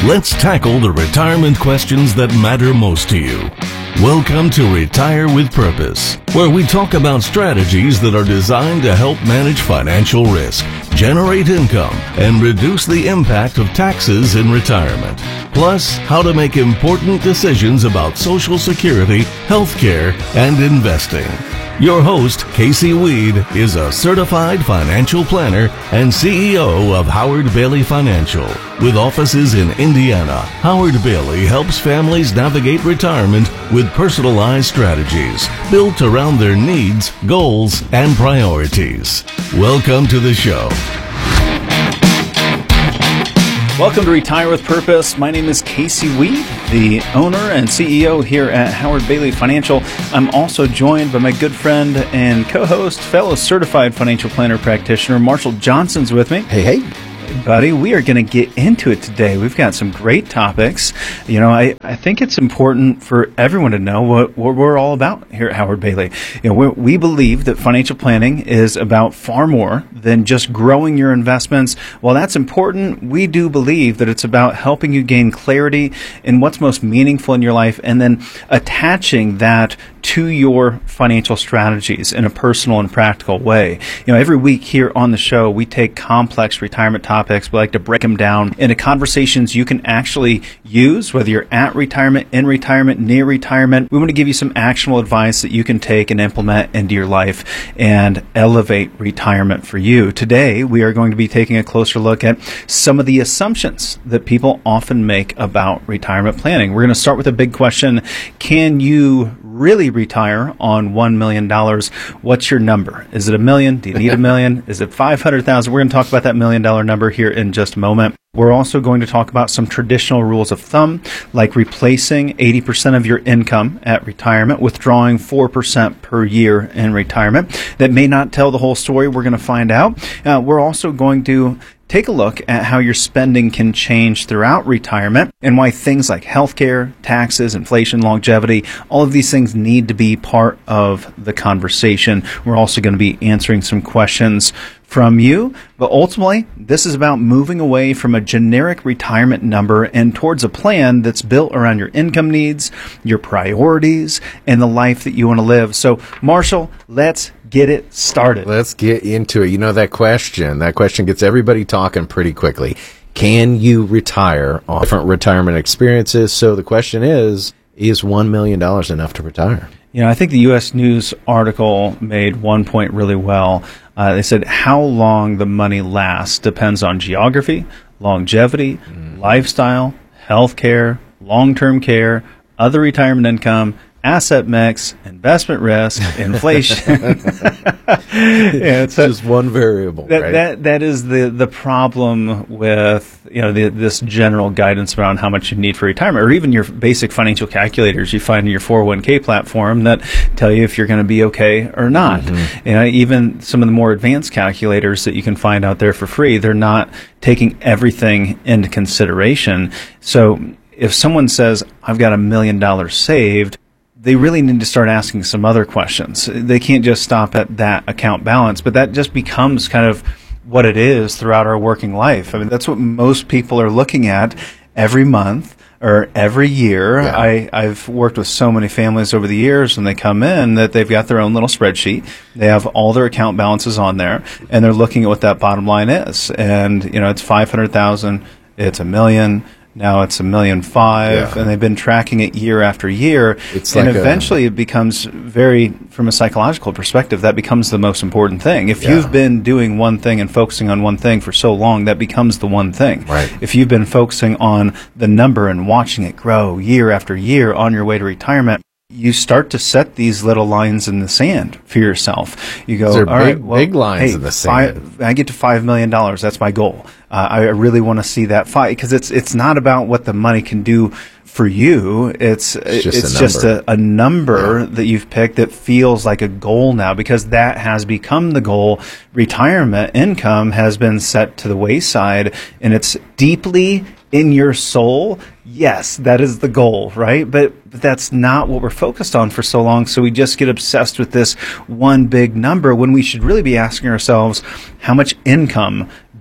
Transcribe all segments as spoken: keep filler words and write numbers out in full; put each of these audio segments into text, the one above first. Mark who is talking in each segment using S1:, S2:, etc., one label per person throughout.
S1: Let's tackle the retirement questions that matter most to you. Welcome to Retire with Purpose, where we talk about strategies that are designed to help manage financial risk, generate income, and reduce the impact of taxes in retirement. Plus, how to make important decisions about Social Security, healthcare, and investing. Your host, Casey Weed, is a certified financial planner and C E O of Howard Bailey Financial. With offices in Indiana, Howard Bailey helps families navigate retirement with personalized strategies built around their needs, goals, and priorities. Welcome to the show.
S2: Welcome to Retire with Purpose. My name is Casey Weed, the owner and C E O here at Howard Bailey Financial. I'm also joined by my good friend and co-host, fellow certified financial planner practitioner, Marshall Johnson's with me.
S3: Hey, hey.
S2: Buddy, we are going to get into it today. We've got some great topics. You know, I, I think it's important for everyone to know what, what we're all about here at Howard Bailey. You know, we we believe that financial planning is about far more than just growing your investments. While that's important, we do believe that it's about helping you gain clarity in what's most meaningful in your life and then attaching that to your financial strategies in a personal and practical way. You know, every week here on the show, we take complex retirement topics. We like to break them down into conversations you can actually use, whether you're at retirement, in retirement, near retirement. We want to give you some actionable advice that you can take and implement into your life and elevate retirement for you. Today, we are going to be taking a closer look at some of the assumptions that people often make about retirement planning. We're going to start with a big question. Can you really retire on one million dollars? What's your number? Is it a million? Do you need a million? Is it five hundred thousand? We're going to talk about that million dollar number here in just a moment. We're also going to talk about some traditional rules of thumb, like replacing eighty percent of your income at retirement, withdrawing four percent per year in retirement. That may not tell the whole story. We're going to find out. Uh, we're also going to take a look at how your spending can change throughout retirement and why things like healthcare, taxes, inflation, longevity, all of these things need to be part of the conversation. We're also going to be answering some questions from you, but ultimately, this is about moving away from a generic retirement number and towards a plan that's built around your income needs, your priorities, and the life that you want to live. So, Marshall, let's get it started.
S3: Let's get into it. You know, that question, that question gets everybody talking pretty quickly. Can you retire on different retirement experiences? So the question is, is one million dollars enough to retire?
S2: You know, I think the U S News article made one point really well. Uh, they said how long the money lasts depends on geography, longevity, mm. lifestyle, healthcare, long-term care, other retirement income, asset mix, investment risk, inflation.
S3: Yeah, it's just one variable.
S2: That,
S3: right?
S2: that that is the the problem with you know the, this general guidance around how much you need for retirement, or even your basic financial calculators you find in your four oh one k platform that tell you if you're going to be okay or not. Mm-hmm. You know, even some of the more advanced calculators that you can find out there for free, they're not taking everything into consideration. So if someone says, "I've got a million dollars saved," they really need to start asking some other questions. They can't just stop at that account balance, but that just becomes kind of what it is throughout our working life. I mean, that's what most people are looking at every month or every year.
S3: Yeah.
S2: I, I've worked with so many families over the years when they come in that they've got their own little spreadsheet. They have all their account balances on there, and they're looking at what that bottom line is. And, you know, it's five hundred thousand, it's a million. Now it's a million five,
S3: yeah.
S2: and they've been tracking it year after year.
S3: It's
S2: and
S3: like
S2: eventually
S3: a,
S2: it becomes very, from a psychological perspective, that becomes the most important thing. If
S3: yeah.
S2: you've been doing one thing and focusing on one thing for so long, that becomes the one thing.
S3: Right.
S2: If you've been focusing on the number and watching it grow year after year on your way to retirement, you start to set these little lines in the sand for yourself. You go,
S3: They're
S2: all
S3: big,
S2: right, well,
S3: big lines
S2: hey,
S3: in the sand.
S2: Five, I get to five million dollars. That's my goal. Uh, I really want to see that five, because it's it's not about what the money can do for you. It's
S3: it's just
S2: it's
S3: a
S2: just
S3: number,
S2: a, a number
S3: yeah.
S2: that you've picked that feels like a goal now, because that has become the goal. Retirement income has been set to the wayside, and it's deeply in your soul. Yes, that is the goal, right? But, but that's not what we're focused on for so long. So we just get obsessed with this one big number when we should really be asking ourselves, how much income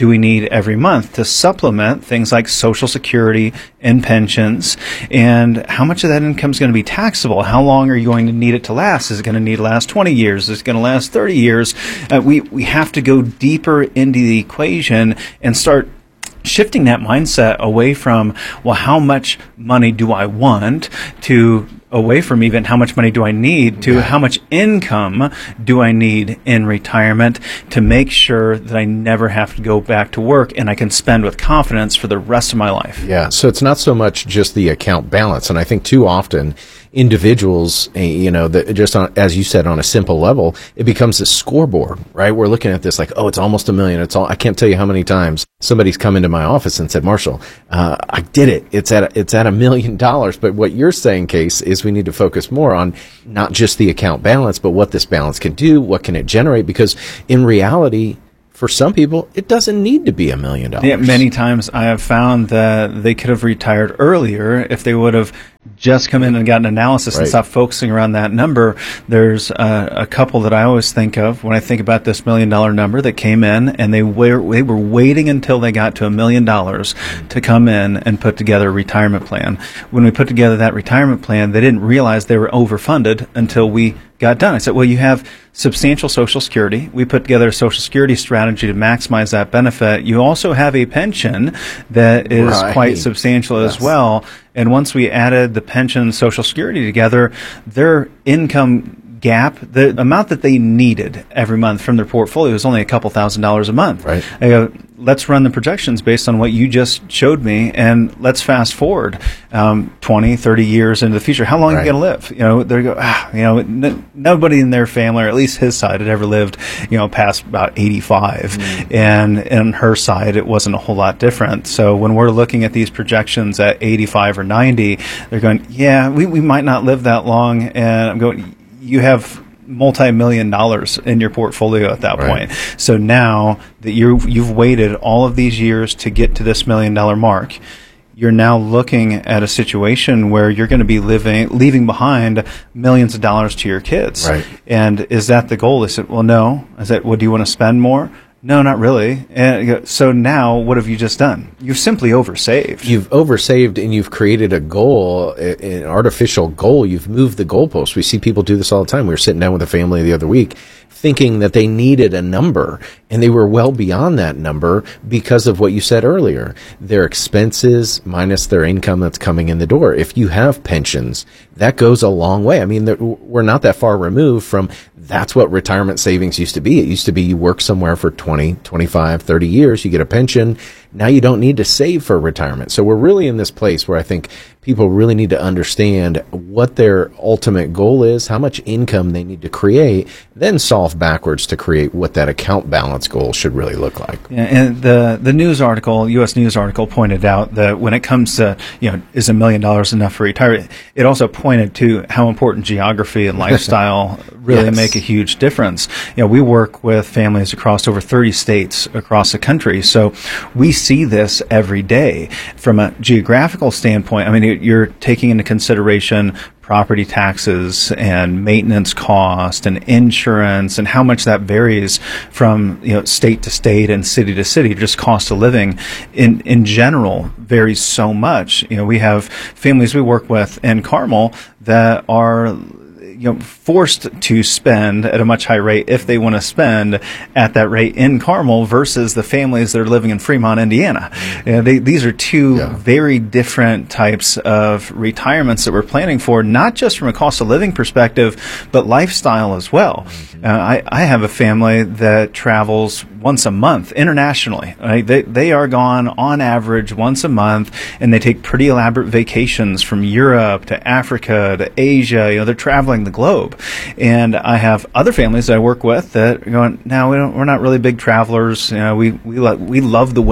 S2: do we need every month to supplement things like Social Security and pensions, and how much of that income is going to be taxable? How long are you going to need it to last? Is it going to need to last twenty years? Is it going to last thirty years? Uh, we, we have to go deeper into the equation and start shifting that mindset away from, well, how much money do I want, to away from even how much money do I need to how much income do I need in retirement to make sure that I never have to go back to work and I can spend with confidence for the rest of my life.
S3: Yeah, so it's not so much just the account balance. And I think too often individuals, eh, you know, that just on, as you said, on a simple level, it becomes a scoreboard, right? We're looking at this like, oh, it's almost a million. It's all, I can't tell you how many times somebody's come into my office and said, Marshall, uh, I did it. It's at, a, it's at a million dollars. But what you're saying, Case, is we need to focus more on not just the account balance, but what this balance can do, what can it generate? Because in reality, for some people, it doesn't need to be a million dollars.
S2: Yeah, many times I have found that they could have retired earlier if they would have just come in and got an analysis
S3: right.
S2: and stopped focusing around that number. There's uh, a couple that I always think of when I think about this million dollar number that came in, and they were they were waiting until they got to a million dollars to come in and put together a retirement plan. When we put together that retirement plan, they didn't realize they were overfunded until we got done. I said, well, you have substantial Social Security. We put together a Social Security strategy to maximize that benefit. You also have a pension that is
S3: right.
S2: quite substantial
S3: yes.
S2: as well. And once we added the pension Social Security together, their income gap, the amount that they needed every month from their portfolio was only a couple thousand dollars a month.
S3: Right.
S2: I go, let's run the projections based on what you just showed me, and let's fast forward um, twenty, thirty years into the future. How long
S3: right.
S2: are you going to live? You know, they go, ah, you know, n- nobody in their family, or at least his side, had ever lived, you know, past about eighty-five. Mm. And on her side, it wasn't a whole lot different. So when we're looking at these projections at eighty-five or ninety, they're going, yeah, we, we might not live that long. And I'm going, you have multi-million dollars in your portfolio at that
S3: right.
S2: point. So now that you you've waited all of these years to get to this million dollar mark, you're now looking at a situation where you're going to be living, leaving behind millions of dollars to your kids.
S3: Right.
S2: And is that the goal? They said, well, no. I said, well, do you want to spend more? No, not really. And so now what have you just done? You've simply oversaved.
S3: You've oversaved, and you've created a goal, an artificial goal. You've moved the goalpost. We see people do this all the time. We were sitting down with a family the other week thinking that they needed a number, and they were well beyond that number because of what you said earlier. Their expenses minus their income that's coming in the door. If you have pensions, that goes a long way. I mean, we're not that far removed from that's what retirement savings used to be. It used to be you work somewhere for twenty, twenty-five, thirty years, you get a pension. Now you don't need to save for retirement. So we're really in this place where I think people really need to understand what their ultimate goal is, how much income they need to create, then solve backwards to create what that account balance goal should really look like.
S2: Yeah, and the the news article, U S News article, pointed out that when it comes to, you know, is a million dollars enough for retirement, it also pointed to how important geography and lifestyle really
S3: yes.
S2: make a huge difference. You know, we work with families across over thirty states across the country, so we see this every day. From a geographical standpoint, I mean, you're taking into consideration property taxes and maintenance cost and insurance and how much that varies from, you know, state to state and city to city. Just cost of living in in general varies so much. You know, we have families we work with in Carmel that are, you know, forced to spend at a much higher rate if they want to spend at that rate in Carmel versus the families that are living in Fremont, Indiana. You know, they, these are two
S3: yeah.
S2: very different types of retirements that we're planning for, not just from a cost of living perspective, but lifestyle as well. Mm-hmm. Uh, I, I have a family that travels once a month internationally. Right? They, they are gone on average once a month, and they take pretty elaborate vacations from Europe to Africa to Asia. You know, they're traveling the globe. And I have other families that I work with that are going, no, we don't, we're not really big travelers. You know, we we lo- we love the winter here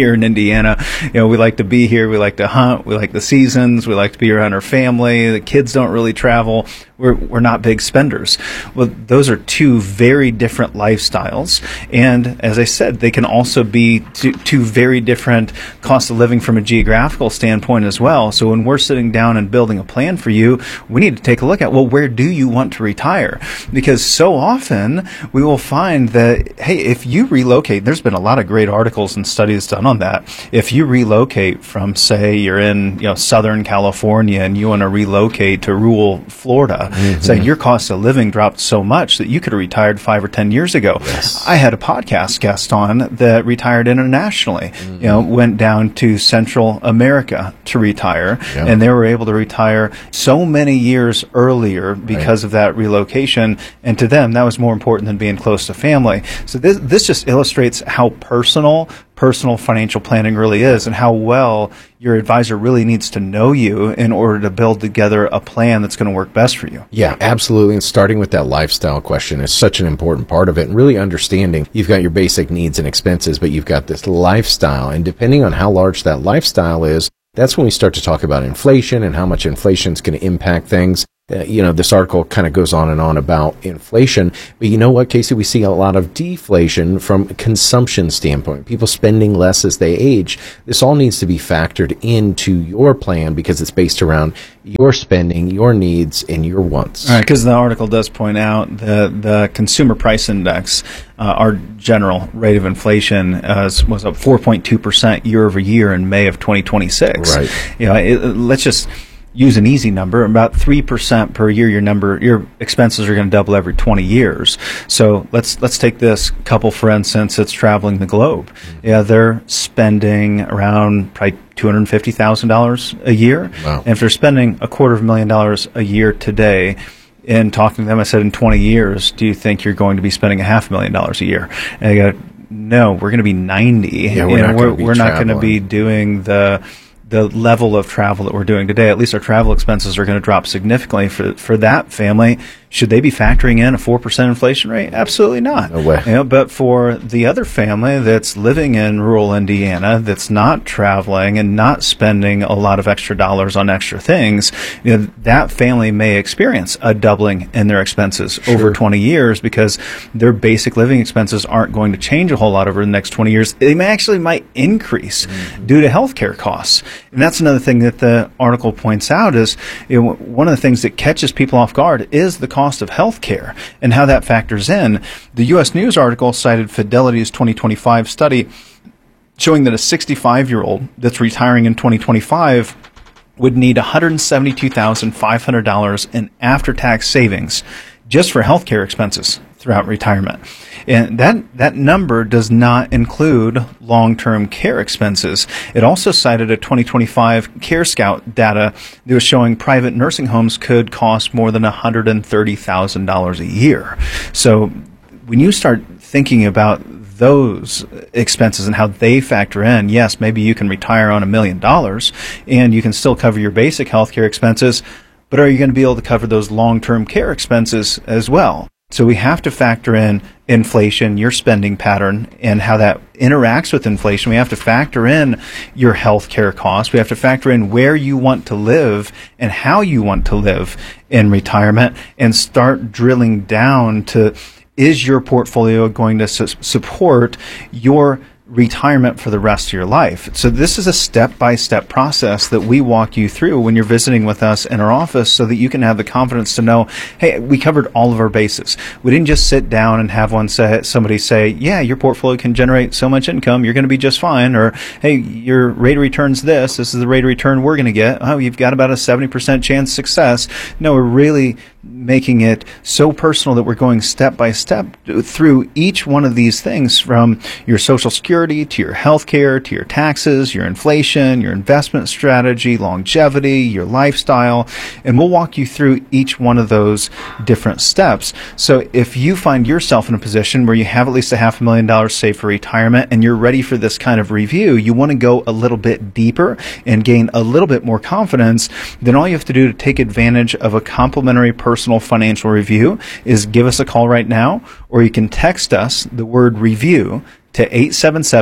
S2: here in Indiana. You know, we like to be here. We like to hunt. We like the seasons. We like to be around our family. The kids don't really travel. We're, we're not big spenders. Well, those are two very different lifestyles. And as I said, they can also be two, two very different cost of living from a geographical standpoint as well. So when we're sitting down and building a plan for you, we need to take a look at, well, where do you want to retire? Because so often we will find that, hey, if you relocate, there's been a lot of great articles and studies done on that. If you relocate from, say, you're in, you know, Southern California and you want to relocate to rural Florida, mm-hmm. say your cost of living dropped so much that you could have retired five or ten years ago.
S3: Yes.
S2: I had a podcast guest on that retired internationally, mm-hmm. you know, went down to Central America to retire, yep. and they were able to retire so many years earlier because right. of that relocation. And to them, that was more important than being close to family. So this, this just illustrates how personal personal financial planning really is, and how well your advisor really needs to know you in order to build together a plan that's going to work best for you.
S3: Yeah, absolutely. And starting with that lifestyle question is such an important part of it, and really understanding you've got your basic needs and expenses, but you've got this lifestyle. And depending on how large that lifestyle is, that's when we start to talk about inflation and how much inflation is going to impact things. Uh, you know, this article kind of goes on and on about inflation, but you know what, Casey, we see a lot of deflation from a consumption standpoint, people spending less as they age. This all needs to be factored into your plan because it's based around your spending, your needs, and your wants.
S2: All right, because the article does point out that the Consumer Price Index, uh, our general rate of inflation, uh, was up four point two percent year over year in May of twenty twenty-six.
S3: Right.
S2: You know, it, let's just use an easy number. About three percent per year, your number, your expenses are going to double every twenty years. So let's let's take this couple, for instance, that's traveling the globe. Mm-hmm. Yeah, they're spending around probably two hundred fifty thousand dollars a year.
S3: Wow.
S2: And if they're spending a quarter of a million dollars a year today, in talking to them, I said, in twenty years, do you think you're going to be spending a half a million dollars a year? And I go, no, we're going to be ninety.
S3: Yeah, we're
S2: you know,
S3: not
S2: we're,
S3: going to be
S2: we're not going to be
S3: traveling.
S2: doing the the level of travel that we're doing today. At least our travel expenses are going to drop significantly for for that family. Should they be factoring in a four percent inflation rate? Absolutely not.
S3: No way.
S2: You know, but for the other family that's living in rural Indiana, that's not traveling and not spending a lot of extra dollars on extra things, you know, that family may experience a doubling in their expenses
S3: Sure.
S2: over twenty years because their basic living expenses aren't going to change a whole lot over the next twenty years. They may actually might increase mm-hmm. due to healthcare costs. And that's another thing that the article points out is, you know, one of the things that catches people off guard is the cost of health care and how that factors in. The U S News article cited Fidelity's twenty twenty-five study showing that a sixty-five-year-old that's retiring in twenty twenty-five would need one hundred seventy-two thousand five hundred dollars in after-tax savings just for health care expenses throughout retirement. And that, that number does not include long-term care expenses. It also cited a twenty twenty-five Care Scout data that was showing private nursing homes could cost more than one hundred thirty thousand dollars a year. So when you start thinking about those expenses and how they factor in, yes, maybe you can retire on a million dollars and you can still cover your basic healthcare expenses, but are you going to be able to cover those long-term care expenses as well? So we have to factor in inflation, your spending pattern, and how that interacts with inflation. We have to factor in your health care costs. We have to factor in where you want to live and how you want to live in retirement, and start drilling down to, is your portfolio going to su- support your retirement for the rest of your life? So this is a step-by-step process that we walk you through when you're visiting with us in our office, so that you can have the confidence to know, hey, we covered all of our bases. We didn't just sit down and have one say, somebody say, yeah, your portfolio can generate so much income, you're going to be just fine, or hey, your rate of return's this, this is the rate of return we're going to get. Oh, you've got about a seventy percent chance of success. No, we're really making it so personal that we're going step by step through each one of these things, from your Social Security to your health care to your taxes, your inflation, your investment strategy, longevity, your lifestyle, and we'll walk you through each one of those different steps. So if you find yourself in a position where you have at least a half a million dollars saved for retirement and you're ready for this kind of review, you want to go a little bit deeper and gain a little bit more confidence, then all you have to do to take advantage of a complimentary personal financial review is give us a call right now, or you can text us the word review to eight seven seven,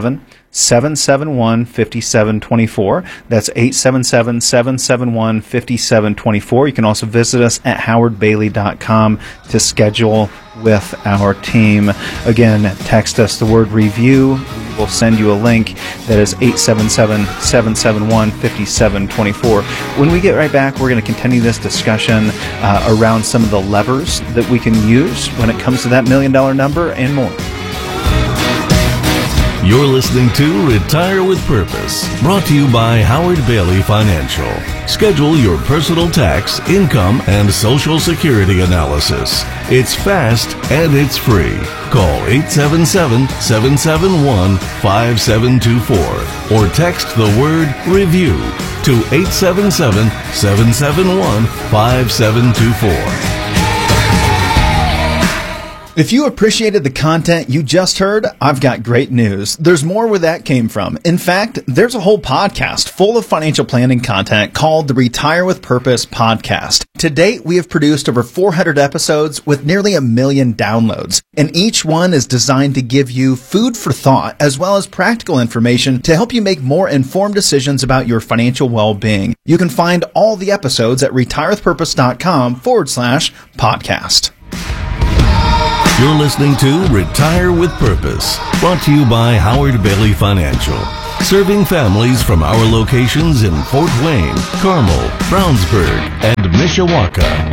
S2: seven seven one, five seven two four. That's eight seven seven, seven seven one, five seven two four. You can also visit us at howard bailey dot com to schedule with our team. Again, text us the word review. We will send you a link. That is eight seven seven, seven seven one, five seven two four. When we get right back, we're going to continue this discussion uh, around some of the levers that we can use when it comes to that million dollar number and more.
S1: You're listening to Retire with Purpose, brought to you by Howard Bailey Financial. Schedule your personal tax, income, and Social Security analysis. It's fast and it's free. Call eight seven seven, seven seven one, five seven two four or text the word REVIEW to eight seven seven, seven seven one, five seven two four.
S2: If you appreciated the content you just heard, I've got great news. There's more where that came from. In fact, there's a whole podcast full of financial planning content called the Retire with Purpose podcast. To date, we have produced over four hundred episodes with nearly a million downloads, and each one is designed to give you food for thought as well as practical information to help you make more informed decisions about your financial well-being. You can find all the episodes at retirewithpurpose.com forward slash podcast.
S1: You're listening to Retire with Purpose, brought to you by Howard Bailey Financial, serving families from our locations in Fort Wayne, Carmel, Brownsburg, and Mishawaka.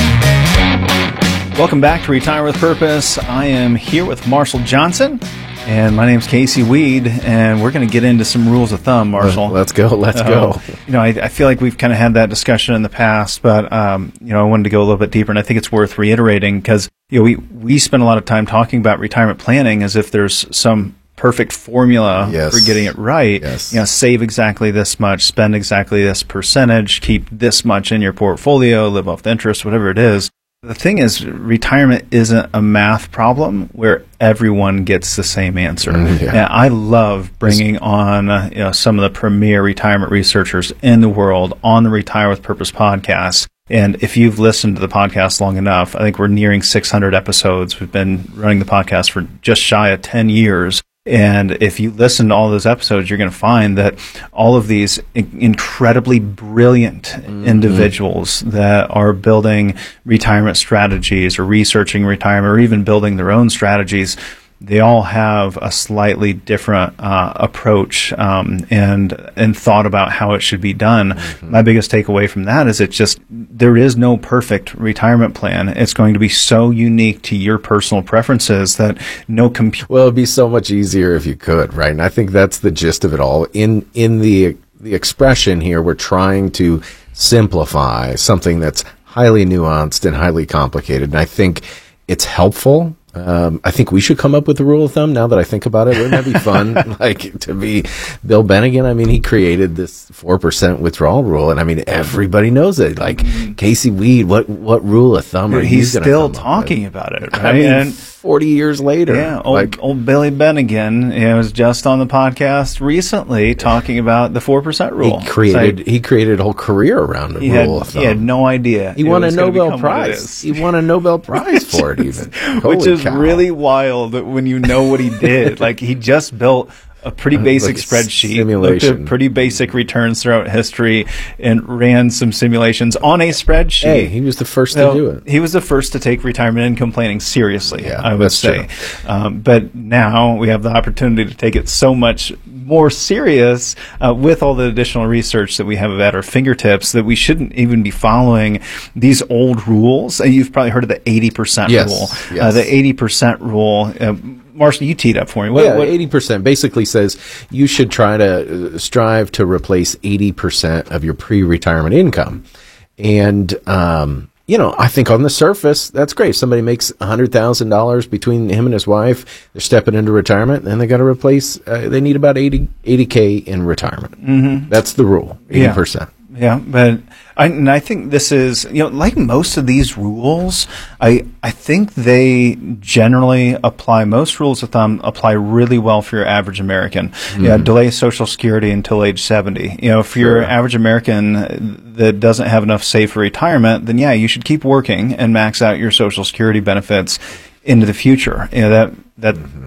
S2: Welcome back to Retire with Purpose. I am here with Marshall Johnson, and my name's Casey Weed, and we're going to get into some rules of thumb, Marshall.
S3: Let's go. Let's
S2: uh,
S3: go.
S2: You know, I, I feel like we've kind of had that discussion in the past, but um, you know, I wanted to go a little bit deeper, and I think it's worth reiterating because you know we we spend a lot of time talking about retirement planning as if there's some perfect formula
S3: yes.
S2: for getting it right.
S3: Yes.
S2: You know, save exactly this much, spend exactly this percentage, keep this much in your portfolio, live off the interest, whatever it is. The thing is, retirement isn't a math problem where everyone gets the same answer.
S3: Mm, yeah.
S2: And I love bringing on uh, you know, some of the premier retirement researchers in the world on the Retire with Purpose podcast. And if you've listened to the podcast long enough, I think we're nearing six hundred episodes. We've been running the podcast for just shy of ten years. And if you listen to all those episodes, you're going to find that all of these in- incredibly brilliant mm-hmm. individuals that are building retirement strategies or researching retirement or even building their own strategies, they all have a slightly different uh, approach um, and and thought about how it should be done. Mm-hmm. My biggest takeaway from that is it's just there is no perfect retirement plan. It's going to be so unique to your personal preferences that no computer.
S3: Well, it'd be so much easier if you could, right? And I think that's the gist of it all. In in the the expression here, we're trying to simplify something that's highly nuanced and highly complicated. And I think it's helpful. Um, I think we should come up with a rule of thumb now that I think about it. Wouldn't that be fun? Like to be Bill Bennigan. I mean, he created this four percent withdrawal rule. And I mean, everybody knows it. Like Casey Weed, what, what rule of thumb are
S2: He's
S3: you
S2: still talking about it, right?
S3: I mean,
S2: and
S3: forty years later.
S2: Yeah, old,
S3: like,
S2: old Billy Bennigan you know, was just on the podcast recently talking about the four percent rule.
S3: He created,
S2: like,
S3: he created a whole career around the
S2: he
S3: rule
S2: had,
S3: of thumb.
S2: He had no idea.
S3: He won a Nobel Prize. He won a Nobel Prize for it even.
S2: Which
S3: Holy
S2: is
S3: cow.
S2: really wild when you know what he did. Like he just built a pretty basic
S3: like a
S2: spreadsheet,
S3: simulation.
S2: looked at pretty basic returns throughout history, and ran some simulations on a spreadsheet.
S3: Hey, he was the first
S2: so
S3: to do it.
S2: He was the first to take retirement income planning seriously,
S3: Yeah,
S2: I would
S3: that's
S2: say.
S3: true.
S2: Um, but now we have the opportunity to take it so much more serious uh, with all the additional research that we have at our fingertips that we shouldn't even be following these old rules. And you've probably heard of the eighty percent
S3: Yes,
S2: rule.
S3: yes.
S2: Uh, the eighty percent rule. Uh, Marshall, you teed up for me. What,
S3: yeah,
S2: what,
S3: eighty percent basically says you should try to uh, strive to replace eighty percent of your pre-retirement income. And, um, you know, I think on the surface, that's great. If somebody makes one hundred thousand dollars between him and his wife, they're stepping into retirement, and they got to replace, uh, they need about eighty K in retirement. Mm-hmm. That's the rule, eighty percent.
S2: Yeah. Yeah, but I, and I think this is, you know, like most of these rules, I I think they generally apply, most rules of thumb apply really well for your average American. Mm-hmm. Yeah, delay Social Security until age seventy. You know, if you're
S3: Sure.
S2: an average American that doesn't have enough saved for retirement, then yeah, you should keep working and max out your Social Security benefits into the future. You know, that, that, mm-hmm.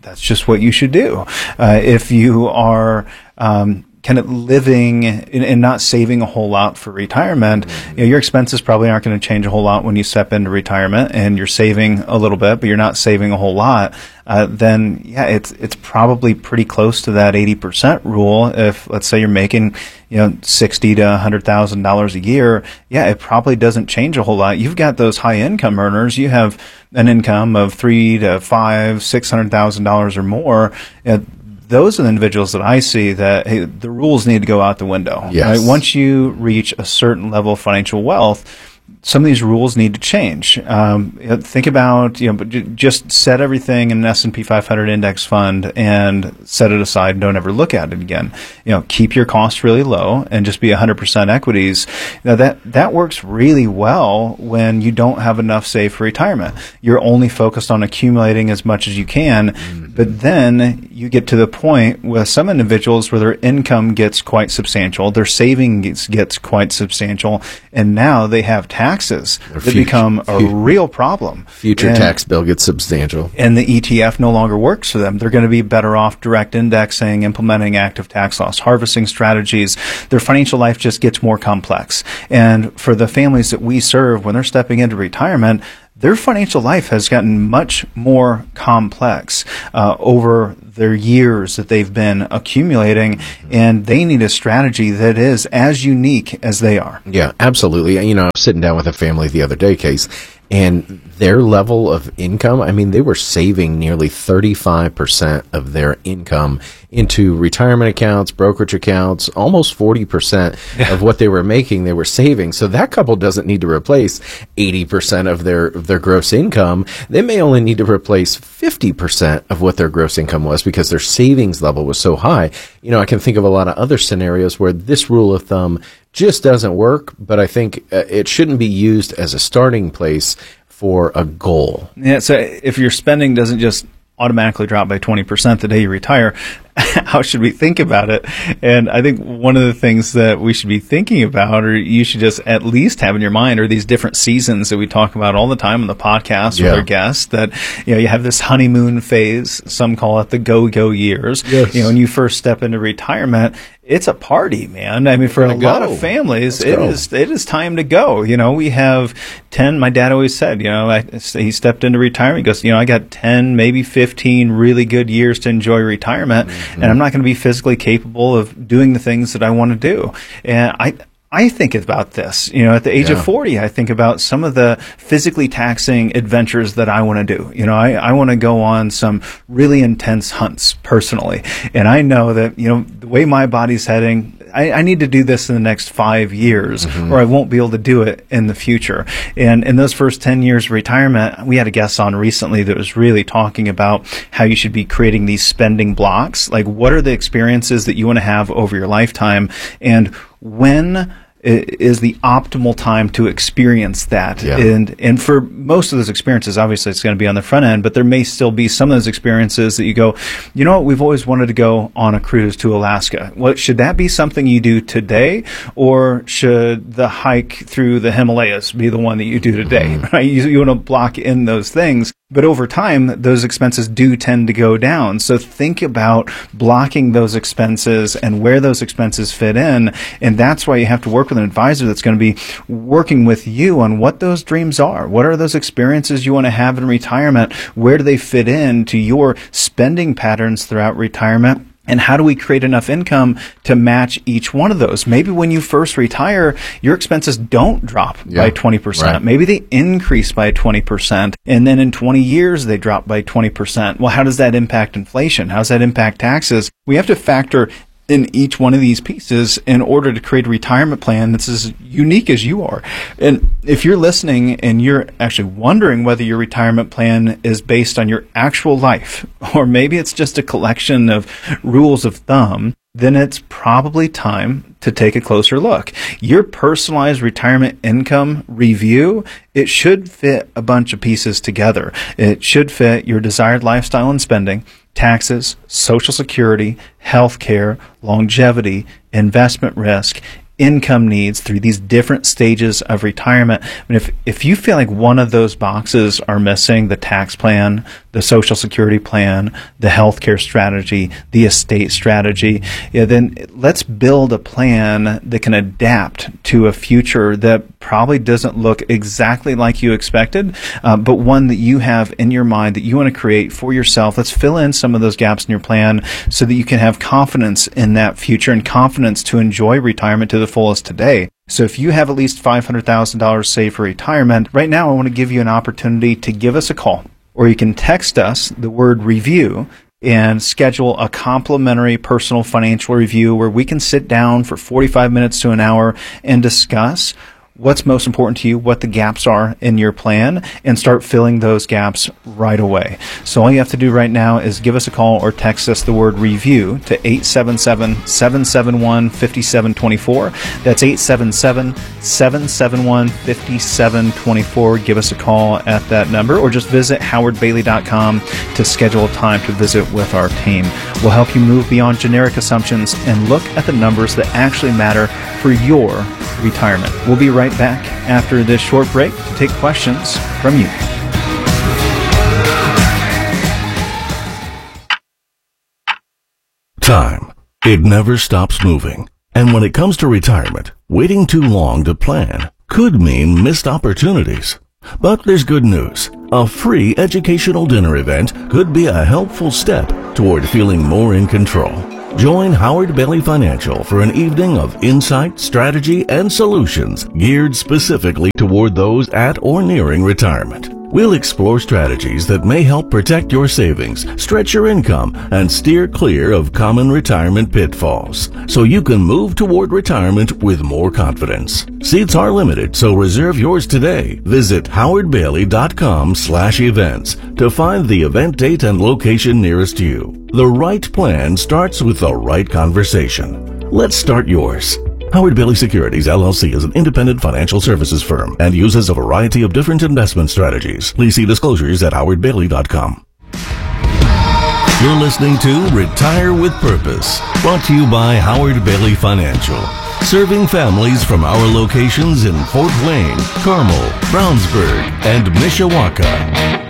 S2: that's just what you should do. Uh, if you are um, kind of living and, and not saving a whole lot for retirement, mm-hmm. you know, your expenses probably aren't going to change a whole lot when you step into retirement, and you're saving a little bit, but you're not saving a whole lot. Uh, then yeah, it's it's probably pretty close to that eighty percent rule. If let's say you're making you know sixty to a hundred thousand dollars a year, yeah, it probably doesn't change a whole lot. You've got those high income earners. You have an income of three to five, six hundred thousand dollars or more. Uh, Those are the individuals that I see that hey, the rules need to go out the window.
S3: Yes.
S2: Right? Once you reach a certain level of financial wealth, some of these rules need to change. Um, think about, you know, just set everything in an S and P five hundred index fund and set it aside and don't ever look at it again. You know, keep your costs really low and just be one hundred percent equities. Now that, that works really well when you don't have enough saved for retirement. You're only focused on accumulating as much as you can, mm-hmm. but then you get to the point with some individuals where their income gets quite substantial, their savings gets quite substantial, and now they have taxes that future, become a future, real problem.
S3: Future
S2: and,
S3: tax bill gets substantial.
S2: And the E T F no longer works for them. They're going to be better off direct indexing, implementing active tax loss harvesting strategies. Their financial life just gets more complex. And for the families that we serve, when they're stepping into retirement, their financial life has gotten much more complex uh, over their years that they've been accumulating, and they need a strategy that is as unique as they are.
S3: Yeah, absolutely. You know, I was sitting down with a family the other day, Case, and their level of income, I mean, they were saving nearly thirty-five percent of their income into retirement accounts, brokerage accounts, almost forty percent yeah. of what they were making, they were saving. So that couple doesn't need to replace eighty percent of their, of their gross income. They may only need to replace fifty percent of what their gross income was because their savings level was so high. You know, I can think of a lot of other scenarios where this rule of thumb just doesn't work, but I think uh, it shouldn't be used as a starting place for a goal.
S2: Yeah, so if your spending doesn't just automatically drop by twenty percent the day you retire, how should we think about it? And I think one of the things that we should be thinking about, or you should just at least have in your mind, are these different seasons that we talk about all the time on the podcast yeah. with our guests. That you know, you have this honeymoon phase. Some call it the go-go years.
S3: Yes.
S2: You know, when you first step into retirement, it's a party, man. I mean, for a lot of families, it is it is time to go. You know, we have ten. My dad always said, you know, I, he stepped into retirement. He goes, you know, I got ten, maybe fifteen really good years to enjoy retirement, mm-hmm. and I'm not going to be physically capable of doing the things that I want to do. And I. I think about this, you know, at the age yeah. of forty, I think about some of the physically taxing adventures that I want to do. You know, I, I want to go on some really intense hunts personally. And I know that, you know, the way my body's heading, I, I need to do this in the next five years mm-hmm. or I won't be able to do it in the future. And in those first ten years of retirement, we had a guest on recently that was really talking about how you should be creating these spending blocks. Like, what are the experiences that you want to have over your lifetime? And when is the optimal time to experience that.
S3: Yeah.
S2: And and for most of those experiences, obviously it's going to be on the front end, but there may still be some of those experiences that you go, you know what, we've always wanted to go on a cruise to Alaska. What, should that be something you do today, or should the hike through the Himalayas be the one that you do today? Mm-hmm. Right? You, you want to block in those things. But over time, those expenses do tend to go down. So think about blocking those expenses and where those expenses fit in. And that's why you have to work with an advisor that's going to be working with you on what those dreams are. What are those experiences you want to have in retirement? Where do they fit in to your spending patterns throughout retirement? And how do we create enough income to match each one of those? Maybe when you first retire, your expenses don't drop yeah, by twenty percent. Right. Maybe they increase by twenty percent. And then in twenty years, they drop by twenty percent. Well, how does that impact inflation? How does that impact taxes? We have to factor in each one of these pieces in order to create a retirement plan that's as unique as you are. And if you're listening and you're actually wondering whether your retirement plan is based on your actual life, or maybe it's just a collection of rules of thumb, then it's probably time to take a closer look. Your personalized retirement income review, it should fit a bunch of pieces together. It should fit your desired lifestyle and spending, taxes, Social Security, health care, longevity, investment risk, income needs through these different stages of retirement. I mean, if if you feel like one of those boxes are missing, the tax plan, the Social Security plan, the healthcare strategy, the estate strategy, yeah, then let's build a plan that can adapt to a future that probably doesn't look exactly like you expected, uh, but one that you have in your mind that you want to create for yourself. Let's fill in some of those gaps in your plan so that you can have confidence in that future and confidence to enjoy retirement to the fullest today. So if you have at least five hundred thousand dollars saved for retirement, right now I want to give you an opportunity to give us a call, or you can text us the word review and schedule a complimentary personal financial review where we can sit down for forty-five minutes to an hour and discuss what's most important to you, what the gaps are in your plan, and start filling those gaps right away. So all you have to do right now is give us a call or text us the word review to eight seven seven, seven seven one, five seven two four. That's eight seven seven, seven seven one, five seven two four. Give us a call at that number, or just visit howard bailey dot com to schedule a time to visit with our team. We'll help you move beyond generic assumptions and look at the numbers that actually matter for your retirement. We'll be right back after this short break to take questions from you.
S1: Time. It never stops moving. And when it comes to retirement, waiting too long to plan could mean missed opportunities. But there's good news. A free educational dinner event could be a helpful step toward feeling more in control. Join Howard Bailey Financial for an evening of insight, strategy, and solutions geared specifically toward those at or nearing retirement. We'll explore strategies that may help protect your savings, stretch your income, and steer clear of common retirement pitfalls, so you can move toward retirement with more confidence. Seats are limited, so reserve yours today. Visit howard bailey dot com slash events to find the event date and location nearest you. The right plan starts with the right conversation. Let's start yours. Howard Bailey Securities, L L C is an independent financial services firm and uses a variety of different investment strategies. Please see disclosures at howard bailey dot com. You're listening to Retire with Purpose, brought to you by Howard Bailey Financial, serving families from our locations in Fort Wayne, Carmel, Brownsburg, and Mishawaka.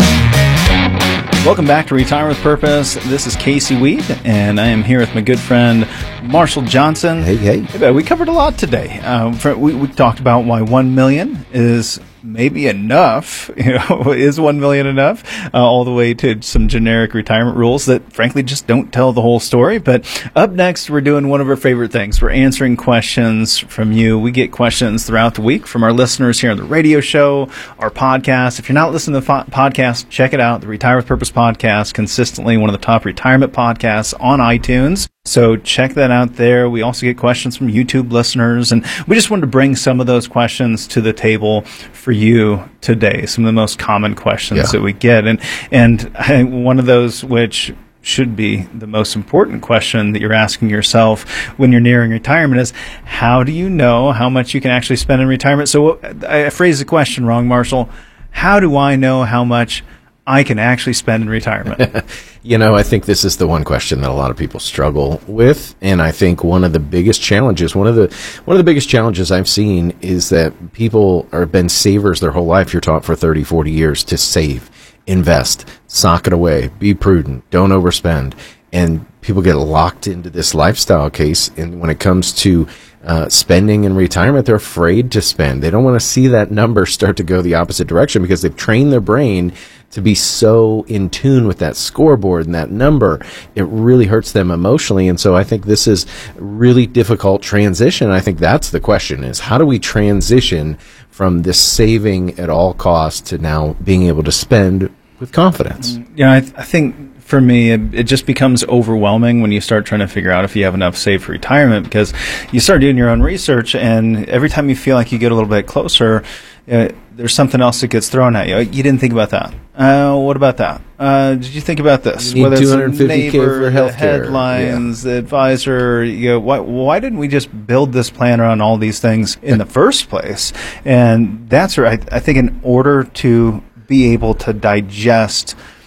S2: Welcome back to Retire with Purpose. This is Casey Weed, and I am here with my good friend Marshall Johnson.
S3: Hey, hey.
S2: Hey, we covered a lot today. Uh, for, we, we talked about why one million dollars is maybe enough. You know, is one million dollars enough? Uh, all the way to some generic retirement rules that, frankly, just don't tell the whole story. But up next, we're doing one of our favorite things. We're answering questions from you. We get questions throughout the week from our listeners here on the radio show, our podcast. If you're not listening to the fo- podcast, check it out. The Retire with Purpose podcast, consistently one of the top retirement podcasts on iTunes. So check that out there. We also get questions from YouTube listeners, and we just wanted to bring some of those questions to the table for you today, some of the most common questions yeah. that we get. And and I, one of those which should be the most important question that you're asking yourself when you're nearing retirement is, how do you know how much you can actually spend in retirement? So I phrased the question wrong, Marshall. How do I know how much I can actually spend in retirement?
S3: You know, I think this is the one question that a lot of people struggle with, and I think one of the biggest challenges, one of the one of the biggest challenges I've seen is that people have been savers their whole life. You're taught for thirty, forty years to save, invest, sock it away, be prudent, don't overspend, and people get locked into this lifestyle case, and when it comes to Uh, spending in retirement, they're afraid to spend. They don't want to see that number start to go the opposite direction because they've trained their brain to be so in tune with that scoreboard and that number. It really hurts them emotionally. And so I think this is a really difficult transition. I think that's the question, is how do we transition from this saving at all costs to now being able to spend with confidence?
S2: Yeah, I, th- I think for me, it, it just becomes overwhelming when you start trying to figure out if you have enough saved for retirement, because you start doing your own research, and every time you feel like you get a little bit closer, uh, there's something else that gets thrown at you. You didn't think about that. Uh, what about that? Uh, did you think about this?
S3: You need
S2: Whether it's
S3: two hundred fifty K
S2: neighbor,
S3: for
S2: the
S3: healthcare.
S2: headlines,
S3: Yeah.
S2: the advisor. You know, why, why didn't we just build this plan around all these things in the first place? And that's where I, I think in order to be able to digest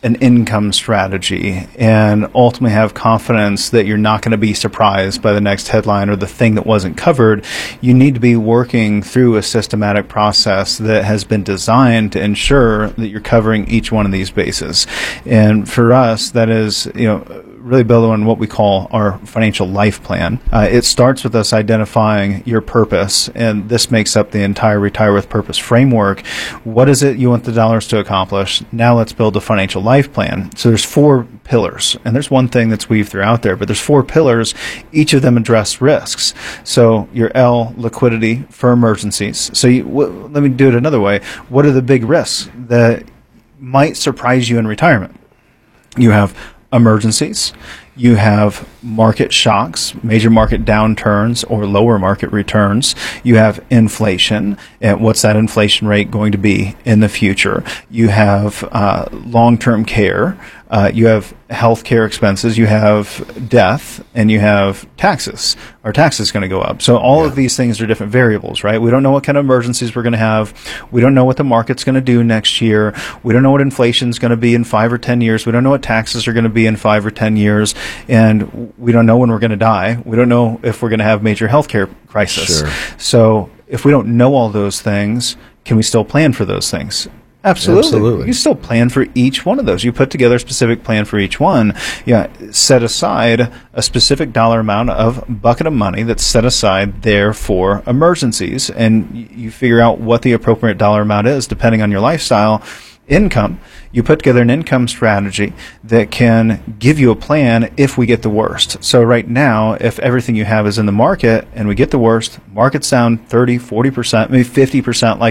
S2: an income strategy and ultimately have confidence that you're not going to be surprised by the next headline or the thing that wasn't covered, you need to be working through a systematic process that has been designed to ensure that you're covering each one of these bases. And for us, that is, you know, really build on what we call our financial life plan. Uh, it starts with us identifying your purpose, and this makes up the entire Retire with Purpose framework. What is it you want the dollars to accomplish? Now let's build a financial life plan. So there's four pillars, and there's one thing that's weaved throughout there, but there's four pillars. Each of them address risks. So your L, liquidity for emergencies. So you, w- let me do it another way. What are the big risks that might surprise you in retirement? You have emergencies, you have market shocks, major market downturns or lower market returns. You have inflation, and what's that inflation rate going to be in the future? You have uh, long-term care, uh, you have healthcare expenses, you have death, and you have taxes. Are taxes going to go up? So all yeah. of these things are different variables, right? We don't know what kind of emergencies we're going to have. We don't know what the market's going to do next year. We don't know what inflation's going to be in five or ten years. We don't know what taxes are going to be in five or ten years. And we don't know when we're going to die. We don't know if we're going to have major healthcare crisis. Sure. So if we don't know all those things, can we still plan for those things? Absolutely. Absolutely. You still plan for each one of those. You put together a specific plan for each one. Yeah, set aside a specific dollar amount of bucket of money that's set aside there for emergencies, and you figure out what the appropriate dollar amount is depending on your lifestyle. Income, you put together an income strategy that can give you a plan if we get the worst. So right now, if everything you have is in the market and we get the worst, market's down thirty, forty percent, maybe fifty percent like